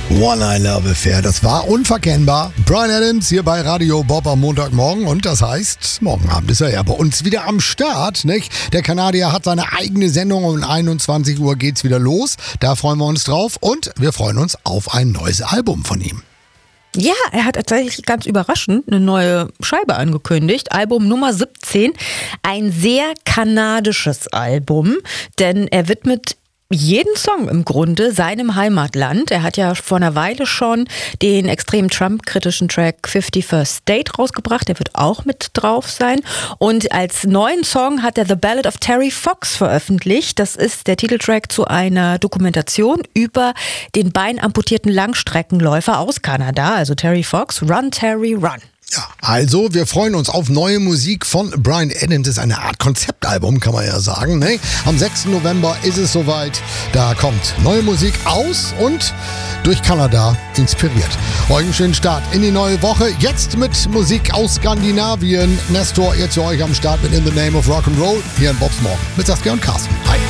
One I Love Affair, das war unverkennbar. Bryan Adams hier bei Radio Bob am Montagmorgen und das heißt, morgen Abend ist er ja bei uns wieder am Start, nicht? Der Kanadier hat seine eigene Sendung, um 21 Uhr geht's wieder los. Da freuen wir uns drauf und wir freuen uns auf ein neues Album von ihm. Ja, er hat tatsächlich ganz überraschend eine neue Scheibe angekündigt. Album Nummer 17. Ein sehr kanadisches Album, denn er widmet jeden Song im Grunde seinem Heimatland. Er hat ja vor einer Weile schon den extrem Trump-kritischen Track 51st State rausgebracht. Der wird auch mit drauf sein. Und als neuen Song hat er The Ballad of Terry Fox veröffentlicht. Das ist der Titeltrack zu einer Dokumentation über den beinamputierten Langstreckenläufer aus Kanada, also Terry Fox. Run, Terry, Run. Ja, also wir freuen uns auf neue Musik von Bryan Adams. Das ist eine Art Konzeptalbum, kann man ja sagen. Ne? Am 6. November ist es soweit. Da kommt neue Musik aus und durch Kanada inspiriert. Euch einen schönen Start in die neue Woche. Jetzt mit Musik aus Skandinavien. Nestor, jetzt für euch am Start mit In the Name of Rock'n'Roll hier in Bobs Morgen mit Saskia und Carsten. Hi.